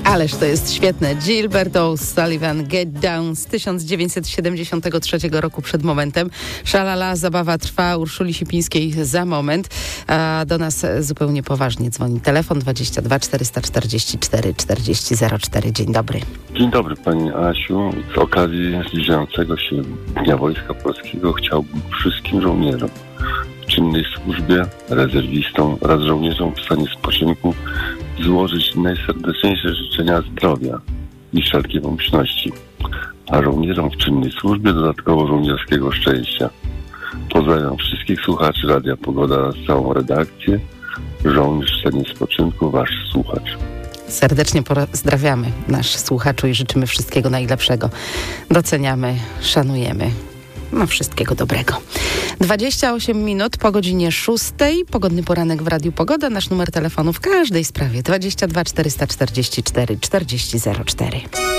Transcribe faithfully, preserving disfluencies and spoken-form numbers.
Ależ to jest świetne. Gilbert O'Sullivan, Get Down z tysiąc dziewięćset siedemdziesiątego trzeciego roku przed momentem. Szalala, zabawa trwa. Urszuli Sipińskiej za moment. A do nas zupełnie poważnie dzwoni telefon dwadzieścia dwa czterysta czterdzieści cztery czterdzieści zero cztery. Dzień dobry. Dzień dobry Pani Asiu. Z okazji zbliżającego się Dnia Wojska Polskiego chciałbym wszystkim żołnierzom w czynnej służbie, rezerwistom oraz żołnierzom w stanie spoczynku złożyć najserdeczniejsze życzenia zdrowia i wszelkiej pomyślności, a żołnierzom w czynnej służbie dodatkowo żołnierskiego szczęścia. Pozdrawiam wszystkich słuchaczy Radia Pogoda oraz całą redakcję. Żołnierz w stanie spoczynku, wasz słuchacz. Serdecznie pozdrawiamy nasz słuchaczu i życzymy wszystkiego najlepszego. Doceniamy, szanujemy. No, wszystkiego dobrego. dwadzieścia osiem minut po godzinie szóstej. Pogodny poranek w Radiu Pogoda. Nasz numer telefonu w każdej sprawie dwadzieścia dwa czterysta czterdzieści cztery czterdzieści zero cztery.